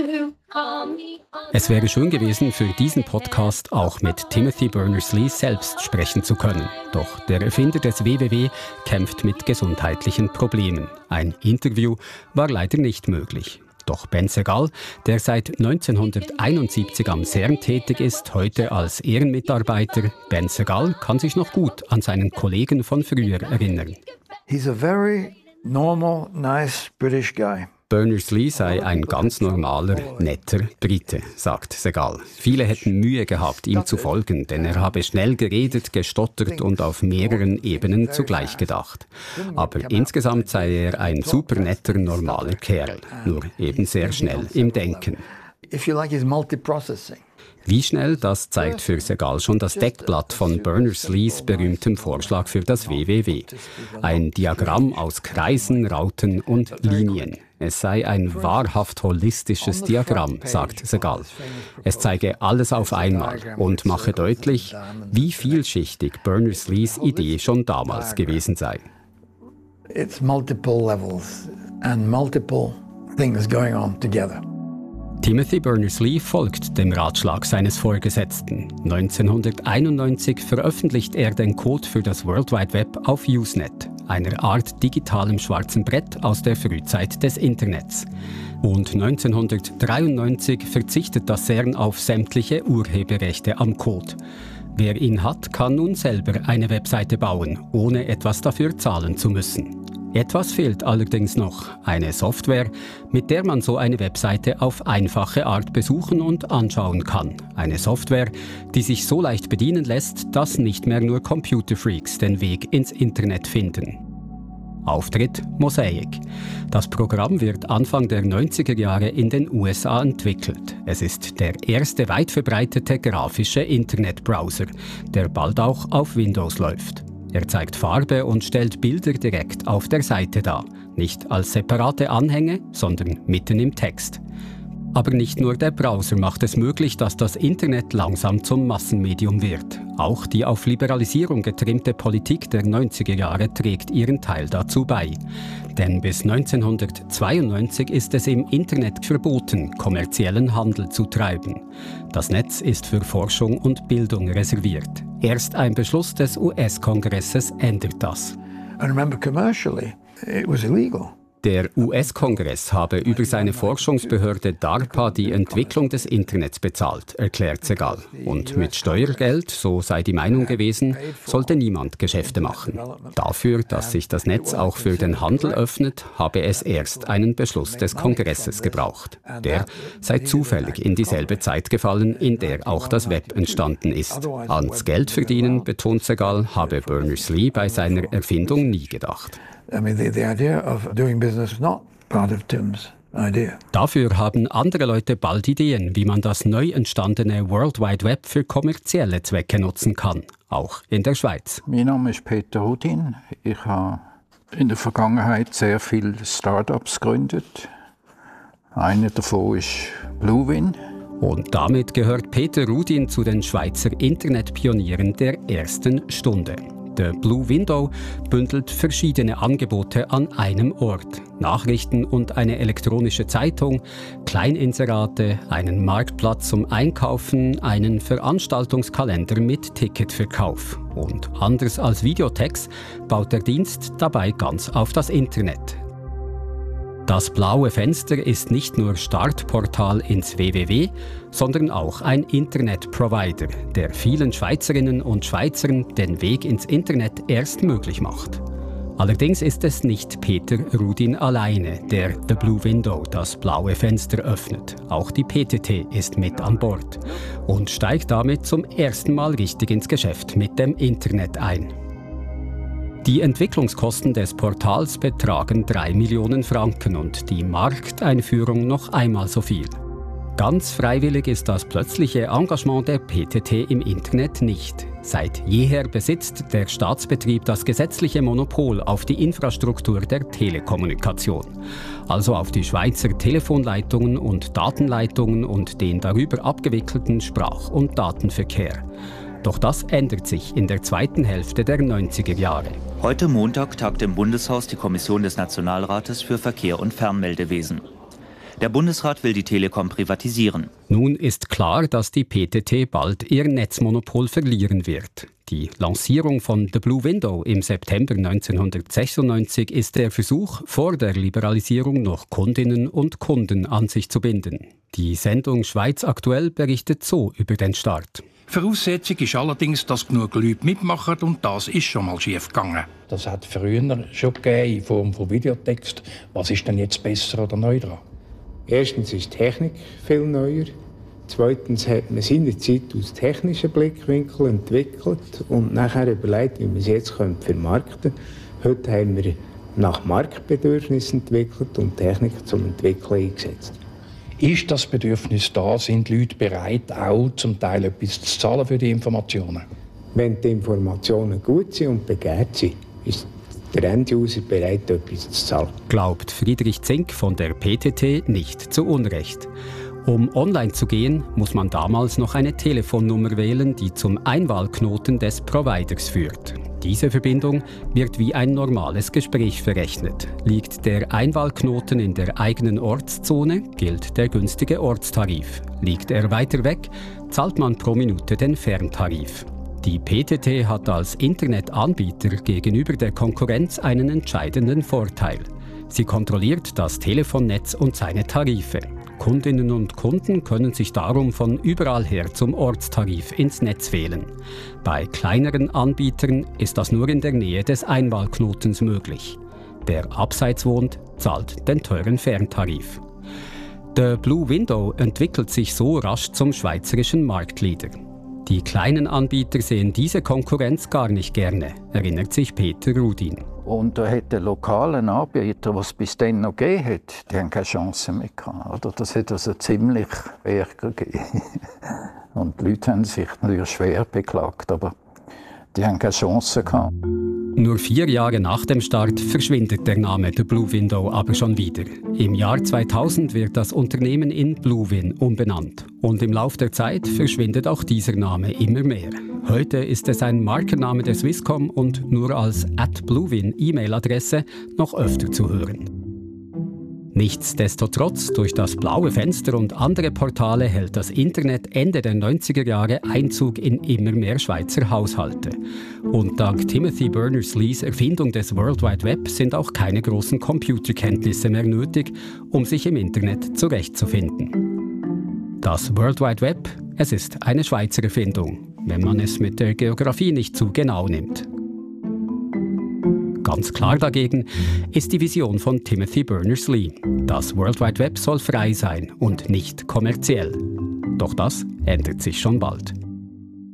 Es wäre schön gewesen, für diesen Podcast auch mit Timothy Berners-Lee selbst sprechen zu können. Doch der Erfinder des WWW kämpft mit gesundheitlichen Problemen. Ein Interview war leider nicht möglich. Doch Ben Segal, der seit 1971 am CERN tätig ist, heute als Ehrenmitarbeiter, Ben Segal kann sich noch gut an seinen Kollegen von früher erinnern. He's a very normal, nice British guy. Berners-Lee sei ein ganz normaler, netter Brite, sagt Segal. Viele hätten Mühe gehabt, ihm zu folgen, denn er habe schnell geredet, gestottert und auf mehreren Ebenen zugleich gedacht. Aber insgesamt sei er ein super netter, normaler Kerl, nur eben sehr schnell im Denken. Wie schnell, das zeigt für Segal schon das Deckblatt von Berners-Lees berühmtem Vorschlag für das WWW. Ein Diagramm aus Kreisen, Rauten und Linien. Es sei ein wahrhaft holistisches Diagramm, sagt Segal. Es zeige alles auf einmal und mache deutlich, wie vielschichtig Berners-Lees Idee schon damals gewesen sei. It's multiple levels and multiple things going on together. Timothy Berners-Lee folgt dem Ratschlag seines Vorgesetzten. 1991 veröffentlicht er den Code für das World Wide Web auf Usenet, einer Art digitalem schwarzen Brett aus der Frühzeit des Internets. Und 1993 verzichtet das CERN auf sämtliche Urheberrechte am Code. Wer ihn hat, kann nun selber eine Webseite bauen, ohne etwas dafür zahlen zu müssen. Etwas fehlt allerdings noch, eine Software, mit der man so eine Webseite auf einfache Art besuchen und anschauen kann. Eine Software, die sich so leicht bedienen lässt, dass nicht mehr nur Computerfreaks den Weg ins Internet finden. Auftritt Mosaic. Das Programm wird Anfang der 90er Jahre in den USA entwickelt. Es ist der erste weit verbreitete grafische Internetbrowser, der bald auch auf Windows läuft. Er zeigt Farbe und stellt Bilder direkt auf der Seite dar. Nicht als separate Anhänge, sondern mitten im Text. Aber nicht nur der Browser macht es möglich, dass das Internet langsam zum Massenmedium wird. Auch die auf Liberalisierung getrimmte Politik der 90er Jahre trägt ihren Teil dazu bei. Denn bis 1992 ist es im Internet verboten, kommerziellen Handel zu treiben. Das Netz ist für Forschung und Bildung reserviert. Erst ein Beschluss des US-Kongresses ändert das. And remember, commercially, it was illegal. Der US-Kongress habe über seine Forschungsbehörde DARPA die Entwicklung des Internets bezahlt, erklärt Segal. Und mit Steuergeld, so sei die Meinung gewesen, sollte niemand Geschäfte machen. Dafür, dass sich das Netz auch für den Handel öffnet, habe es erst einen Beschluss des Kongresses gebraucht. Der sei zufällig in dieselbe Zeit gefallen, in der auch das Web entstanden ist. Ans Geld verdienen, betont Segal, habe Berners-Lee bei seiner Erfindung nie gedacht. I mean, the idea of doing business is not part of Tim's idea. Dafür haben andere Leute bald Ideen, wie man das neu entstandene World Wide Web für kommerzielle Zwecke nutzen kann, auch in der Schweiz. Mein Name ist Peter Rudin. Ich habe in der Vergangenheit sehr viele Start-ups gegründet. Einer davon ist Bluewin. Und damit gehört Peter Rudin zu den Schweizer Internetpionieren der ersten Stunde. Der Blue Window bündelt verschiedene Angebote an einem Ort. Nachrichten und eine elektronische Zeitung, Kleininserate, einen Marktplatz zum Einkaufen, einen Veranstaltungskalender mit Ticketverkauf. Und anders als Videotex baut der Dienst dabei ganz auf das Internet. Das blaue Fenster ist nicht nur Startportal ins WWW, sondern auch ein Internetprovider, der vielen Schweizerinnen und Schweizern den Weg ins Internet erst möglich macht. Allerdings ist es nicht Peter Rudin alleine, der The Blue Window, das blaue Fenster, öffnet. Auch die PTT ist mit an Bord und steigt damit zum ersten Mal richtig ins Geschäft mit dem Internet ein. Die Entwicklungskosten des Portals betragen 3 Millionen Franken und die Markteinführung noch einmal so viel. Ganz freiwillig ist das plötzliche Engagement der PTT im Internet nicht. Seit jeher besitzt der Staatsbetrieb das gesetzliche Monopol auf die Infrastruktur der Telekommunikation, also auf die Schweizer Telefonleitungen und Datenleitungen und den darüber abgewickelten Sprach- und Datenverkehr. Doch das ändert sich in der zweiten Hälfte der 90er Jahre. Heute Montag tagt im Bundeshaus die Kommission des Nationalrates für Verkehr und Fernmeldewesen. Der Bundesrat will die Telekom privatisieren. Nun ist klar, dass die PTT bald ihr Netzmonopol verlieren wird. Die Lancierung von The Blue Window im September 1996 ist der Versuch, vor der Liberalisierung noch Kundinnen und Kunden an sich zu binden. Die Sendung Schweiz aktuell berichtet so über den Start. Voraussetzung ist allerdings, dass genug Leute mitmachen und das ist schon mal schief gegangen. Das hat früher schon gegeben in Form von Videotext. Was ist denn jetzt besser oder neu dran? Erstens ist die Technik viel neuer. Zweitens hat man seinerzeit aus technischen Blickwinkeln entwickelt und nachher überlegt, wie man es jetzt vermarkten könnte. Heute haben wir nach Marktbedürfnissen entwickelt und Technik zum Entwickeln eingesetzt. Ist das Bedürfnis da? Sind die Leute bereit, auch zum Teil etwas zu zahlen für die Informationen? Wenn die Informationen gut sind und begehrt sind, ist der End-User bereit, etwas zu zahlen. Glaubt Friedrich Zink von der PTT nicht zu Unrecht. Um online zu gehen, muss man damals noch eine Telefonnummer wählen, die zum Einwahlknoten des Providers führt. Diese Verbindung wird wie ein normales Gespräch verrechnet. Liegt der Einwahlknoten in der eigenen Ortszone, gilt der günstige Ortstarif. Liegt er weiter weg, zahlt man pro Minute den Ferntarif. Die PTT hat als Internetanbieter gegenüber der Konkurrenz einen entscheidenden Vorteil. Sie kontrolliert das Telefonnetz und seine Tarife. Kundinnen und Kunden können sich darum von überall her zum Ortstarif ins Netz wählen. Bei kleineren Anbietern ist das nur in der Nähe des Einwahlknotens möglich. Wer abseits wohnt, zahlt den teuren Ferntarif. The Blue Window entwickelt sich so rasch zum schweizerischen Marktleader. Die kleinen Anbieter sehen diese Konkurrenz gar nicht gerne, erinnert sich Peter Rudin. Und da hat der lokalen Anbieter, was es bis dann noch gegeben hat, die haben keine Chance mehr gehabt. Oder? Das hat also ziemlich Ärger gegeben. Und die Leute haben sich natürlich schwer beklagt, aber die haben keine Chance gehabt. Nur 4 Jahre nach dem Start verschwindet der Name The Blue Window aber schon wieder. Im Jahr 2000 wird das Unternehmen in Bluewin umbenannt. Und im Lauf der Zeit verschwindet auch dieser Name immer mehr. Heute ist es ein Markenname der Swisscom und nur als @bluewin E-Mail-Adresse noch öfter zu hören. Nichtsdestotrotz, durch das blaue Fenster und andere Portale hält das Internet Ende der 90er Jahre Einzug in immer mehr Schweizer Haushalte. Und dank Timothy Berners-Lees Erfindung des World Wide Web sind auch keine großen Computerkenntnisse mehr nötig, um sich im Internet zurechtzufinden. Das World Wide Web, es ist eine Schweizer Erfindung, wenn man es mit der Geografie nicht zu genau nimmt. Ganz klar dagegen ist die Vision von Timothy Berners-Lee. Das World Wide Web soll frei sein und nicht kommerziell. Doch das ändert sich schon bald.